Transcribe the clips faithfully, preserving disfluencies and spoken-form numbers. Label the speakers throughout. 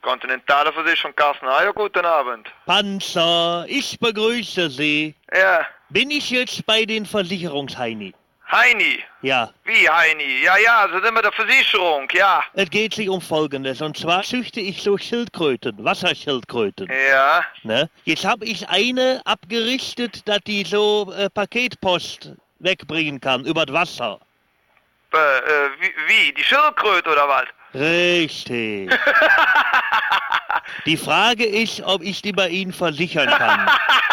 Speaker 1: Kontinentale Versicherung, Carsten Heyer, guten Abend.
Speaker 2: Panzer, ich begrüße Sie.
Speaker 1: Ja,
Speaker 2: Bin ich jetzt bei den Versicherungsheini?
Speaker 1: Heini.
Speaker 2: Ja.
Speaker 1: Wie Heini? Ja, ja, so sind wir der Versicherung, ja.
Speaker 2: Es geht sich um Folgendes. Und zwar züchte ich so Schildkröten, Wasserschildkröten.
Speaker 1: Ja,
Speaker 2: Ne? Jetzt habe ich eine abgerichtet, dass die so äh, Paketpost wegbringen kann über das Wasser.
Speaker 1: äh, äh, wie, wie, die Schildkröte oder was?
Speaker 2: Richtig. Die Frage ist, ob ich die bei Ihnen versichern kann.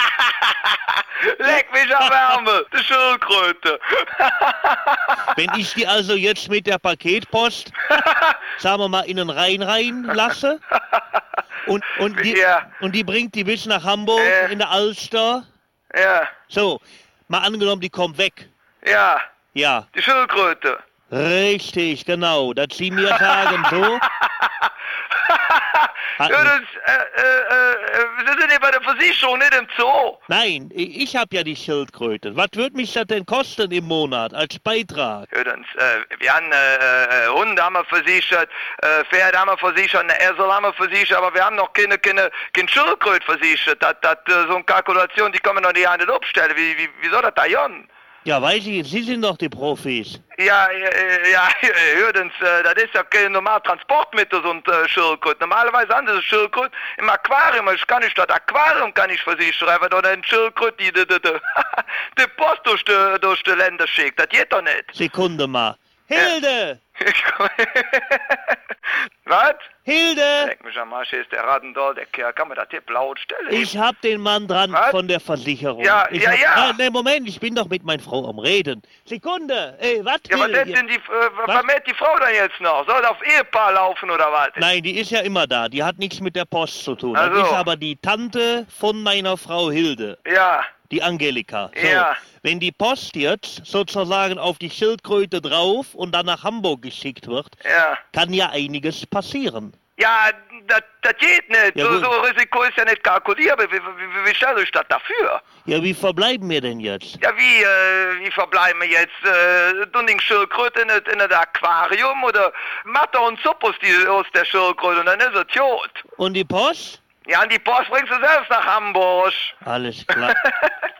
Speaker 1: Leck mich am Ärmel, die Schildkröte.
Speaker 2: Wenn ich die also jetzt mit der Paketpost, sagen wir mal, in den Rhein rein lasse und, und, die,
Speaker 1: Ja.
Speaker 2: und die bringt die bis nach Hamburg
Speaker 1: Äh.
Speaker 2: in der Alster.
Speaker 1: Ja,
Speaker 2: So, mal angenommen, die kommt weg.
Speaker 1: ja,
Speaker 2: Ja,
Speaker 1: die Schildkröte.
Speaker 2: richtig, genau. Dass Sie mir sagen, so.
Speaker 1: Ja, das, äh, äh, äh, wir sind ja bei der Versicherung, nicht im Zoo.
Speaker 2: Nein, i- ich habe ja die Schildkröte. Was würde mich das denn kosten im Monat als Beitrag?
Speaker 1: Ja, dann, äh, wir haben äh, äh, Hunde haben wir versichert, äh, Pferde haben wir versichert, eine Esel haben wir versichert, aber wir haben noch keine, keine, keine Schildkröte versichert. Das, das, äh, so eine Kalkulation, die können wir noch nicht an den abstellen. Wie, wie, wie soll das da gehen?
Speaker 2: Ja, weiß ich, Sie sind doch die Profis.
Speaker 1: Ja, äh, ja, hördens, äh, das ist ja kein normales Transportmittel, so ein äh, Schildkröte. Normalerweise haben diese Schildkröte im Aquarium. Ich kann nicht das Aquarium kann ich versichern, weil da eine Schildkröte die, die, die, die, die Post durch die, durch die Länder schickt. Das geht doch nicht.
Speaker 2: Sekunde mal. Hilde!
Speaker 1: Was?
Speaker 2: Hilde!
Speaker 1: Leck mich am Arsch, hier ist der Radendoll, der Kerl. Kann man das hier laut stellen?
Speaker 2: Ich hab den Mann dran
Speaker 1: Was?
Speaker 2: von der Versicherung.
Speaker 1: Ja,
Speaker 2: ich
Speaker 1: ja,
Speaker 2: hab,
Speaker 1: ja.
Speaker 2: Ah, ne, Moment, ich bin doch mit meiner Frau am Reden. Sekunde, ey, was?
Speaker 1: Ja, was
Speaker 2: Hilde?
Speaker 1: ist denn die, äh, was vermählt die Frau dann jetzt noch? Soll das auf Ehepaar laufen oder was?
Speaker 2: Nein, die ist ja immer da. Die hat nichts mit der Post zu tun.
Speaker 1: Ach
Speaker 2: Das ist
Speaker 1: so.
Speaker 2: aber die Tante von meiner Frau Hilde,
Speaker 1: Ja,
Speaker 2: die Angelika. So,
Speaker 1: Ja.
Speaker 2: wenn die Post jetzt sozusagen auf die Schildkröte drauf und dann nach Hamburg geschickt wird,
Speaker 1: ja.
Speaker 2: kann ja einiges passieren.
Speaker 1: Ja, das, das geht nicht.
Speaker 2: Ja,
Speaker 1: so,
Speaker 2: gut.
Speaker 1: so Risiko ist ja nicht kalkulierbar. Wie, wie, wie, wie stellt euch das dafür?
Speaker 2: Ja, wie verbleiben wir denn jetzt?
Speaker 1: Ja, wie, äh, wie verbleiben wir jetzt? Äh, Dunning Schildkröte in, das- in das Aquarium oder Matter und Suppus die aus der Schildkröte und dann ist es tot.
Speaker 2: Und die Post?
Speaker 1: Ja, und die Post bringst du selbst nach Hamburg.
Speaker 2: Alles klar.